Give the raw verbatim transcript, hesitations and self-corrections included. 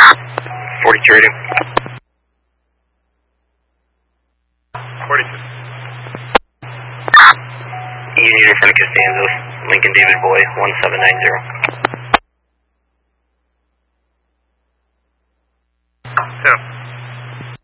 forty-two radio. forty-two. Union in front of Costanza, Lincoln David Boy, one seven nine zero.